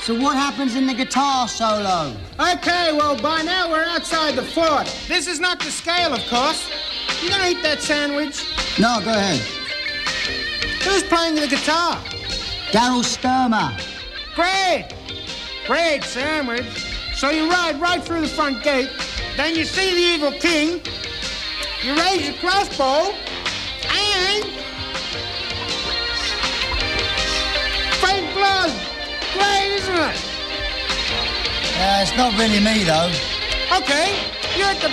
So what happens in the guitar solo? Okay, well, by now we're outside the fort. This is not the scale, of course. You gonna eat that sandwich? No, go ahead. Who's playing the guitar? Daryl Sturmer. Great sandwich. So you ride right through the front gate, then you see the evil king, you raise your crossbow, and... faint blood! Great, isn't it? It's not really me, though. Okay, you're at the